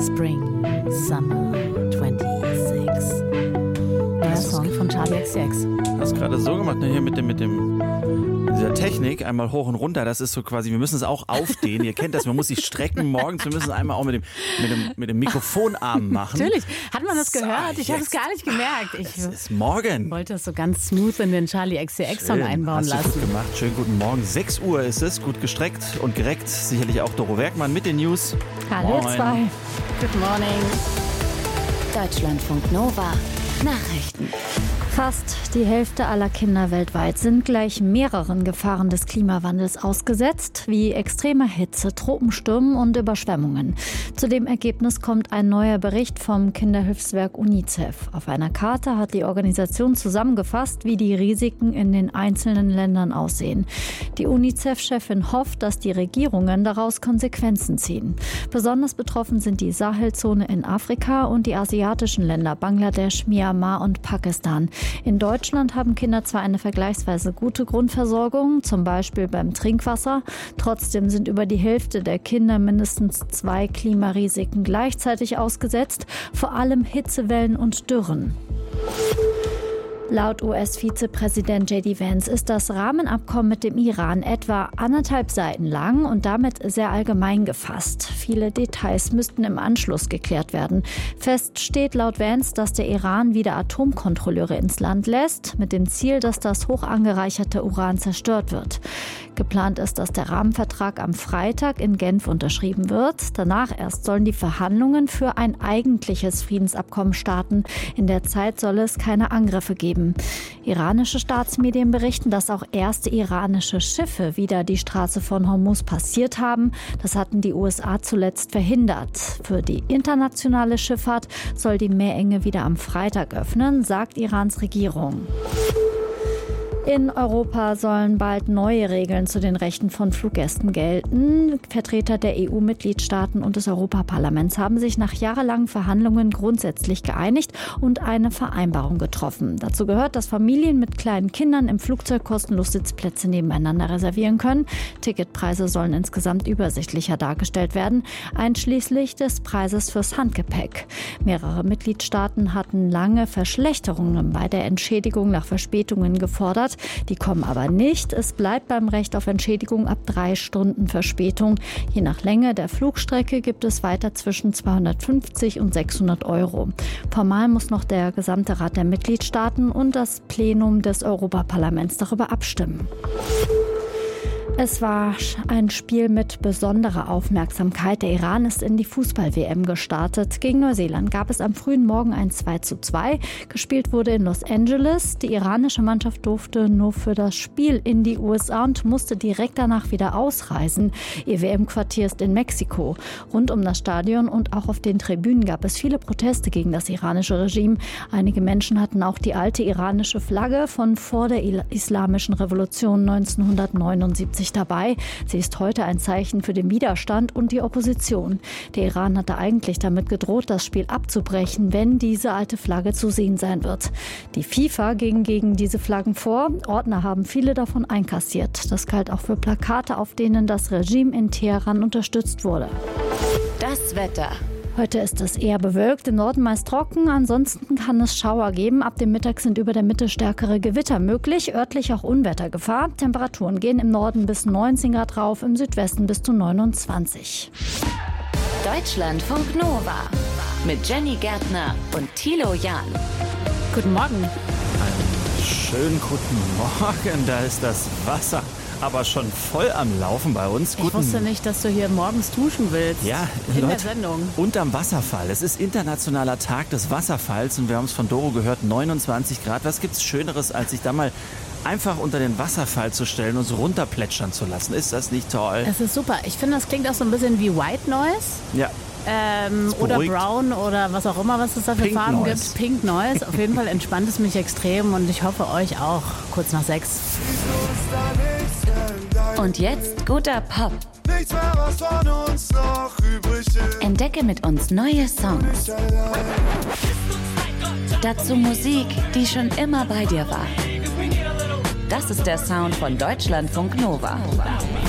Spring, Summer 26. Der Song von Charli XCX. Hast du gerade so gemacht, ne, hier mit dieser Technik, einmal hoch und runter, das ist so quasi, wir müssen es auch aufdehnen, ihr kennt das, man muss sich strecken morgens, wir müssen es einmal auch mit dem Mikrofonarm machen. Natürlich, hat man das gehört? Ich habe es gar nicht gemerkt. Es ist morgen. Ich wollte es so ganz smooth in den Charli XCX-Song einbauen lassen. Hast du gut gemacht, schönen guten Morgen, 6 Uhr ist es, gut gestreckt und gereckt, sicherlich auch Doro Werkmann mit den News. Hallo ihr zwei. Good morning. Deutschlandfunk Nova. Nachrichten. Fast die Hälfte aller Kinder weltweit sind gleich mehreren Gefahren des Klimawandels ausgesetzt, wie extremer Hitze, Tropenstürmen und Überschwemmungen. Zu dem Ergebnis kommt ein neuer Bericht vom Kinderhilfswerk UNICEF. Auf einer Karte hat die Organisation zusammengefasst, wie die Risiken in den einzelnen Ländern aussehen. Die UNICEF-Chefin hofft, dass die Regierungen daraus Konsequenzen ziehen. Besonders betroffen sind die Sahelzone in Afrika und die asiatischen Länder Bangladesch, Myanmar und Pakistan. In Deutschland haben Kinder zwar eine vergleichsweise gute Grundversorgung, zum Beispiel beim Trinkwasser. Trotzdem sind über die Hälfte der Kinder mindestens 2 Klimarisiken gleichzeitig ausgesetzt, vor allem Hitzewellen und Dürren. Laut US-Vizepräsident J.D. Vance ist das Rahmenabkommen mit dem Iran etwa 1,5 Seiten lang und damit sehr allgemein gefasst. Viele Details müssten im Anschluss geklärt werden. Fest steht laut Vance, dass der Iran wieder Atomkontrolleure ins Land lässt, mit dem Ziel, dass das hoch angereicherte Uran zerstört wird. Geplant ist, dass der Rahmenvertrag am Freitag in Genf unterschrieben wird. Danach erst sollen die Verhandlungen für ein eigentliches Friedensabkommen starten. In der Zeit soll es keine Angriffe geben. Iranische Staatsmedien berichten, dass auch erste iranische Schiffe wieder die Straße von Hormuz passiert haben. Das hatten die USA zuletzt verhindert. Für die internationale Schifffahrt soll die Meerenge wieder am Freitag öffnen, sagt Irans Regierung. In Europa sollen bald neue Regeln zu den Rechten von Fluggästen gelten. Vertreter der EU-Mitgliedstaaten und des Europaparlaments haben sich nach jahrelangen Verhandlungen grundsätzlich geeinigt und eine Vereinbarung getroffen. Dazu gehört, dass Familien mit kleinen Kindern im Flugzeug kostenlos Sitzplätze nebeneinander reservieren können. Ticketpreise sollen insgesamt übersichtlicher dargestellt werden, einschließlich des Preises fürs Handgepäck. Mehrere Mitgliedstaaten hatten lange Verschlechterungen bei der Entschädigung nach Verspätungen gefordert. Die kommen aber nicht. Es bleibt beim Recht auf Entschädigung ab 3 Stunden Verspätung. Je nach Länge der Flugstrecke gibt es weiter zwischen 250 und 600 Euro. Formal muss noch der gesamte Rat der Mitgliedstaaten und das Plenum des Europaparlaments darüber abstimmen. Es war ein Spiel mit besonderer Aufmerksamkeit. Der Iran ist in die Fußball-WM gestartet. Gegen Neuseeland gab es am frühen Morgen ein 2:2. Gespielt wurde in Los Angeles. Die iranische Mannschaft durfte nur für das Spiel in die USA und musste direkt danach wieder ausreisen. Ihr WM-Quartier ist in Mexiko. Rund um das Stadion und auch auf den Tribünen gab es viele Proteste gegen das iranische Regime. Einige Menschen hatten auch die alte iranische Flagge von vor der Islamischen Revolution 1979 dabei. Sie ist heute ein Zeichen für den Widerstand und die Opposition. Der Iran hatte eigentlich damit gedroht, das Spiel abzubrechen, wenn diese alte Flagge zu sehen sein wird. Die FIFA ging gegen diese Flaggen vor. Ordner haben viele davon einkassiert. Das galt auch für Plakate, auf denen das Regime in Teheran unterstützt wurde. Das Wetter. Heute ist es eher bewölkt, im Norden meist trocken, ansonsten kann es Schauer geben. Ab dem Mittag sind über der Mitte stärkere Gewitter möglich, örtlich auch Unwettergefahr. Temperaturen gehen im Norden bis 19 Grad rauf, im Südwesten bis zu 29. Deutschlandfunk Nova mit Jenny Gärtner und Thilo Jahn. Guten Morgen. Schönen guten Morgen, da ist das Wasser aber schon voll am Laufen bei uns. Ich wusste nicht, dass du hier morgens duschen willst. Ja, in Leute, der Sendung. Unterm Wasserfall. Es ist internationaler Tag des Wasserfalls und wir haben es von Doro gehört, 29 Grad. Was gibt's Schöneres, als sich da mal einfach unter den Wasserfall zu stellen und so runterplätschern zu lassen? Ist das nicht toll? Es ist super. Ich finde, das klingt auch so ein bisschen wie White Noise. Ja. Oder Brown oder was auch immer, was es da für Pink Farben Noise. gibt. Pink Noise. Auf jeden Fall entspannt es mich extrem und ich hoffe euch auch. Kurz nach 6. Und jetzt guter Pop. Nichts mehr, was von uns noch übrig ist. Entdecke mit uns neue Songs. Dazu Musik, die schon immer bei dir war. Das ist der Sound von Deutschlandfunk Nova.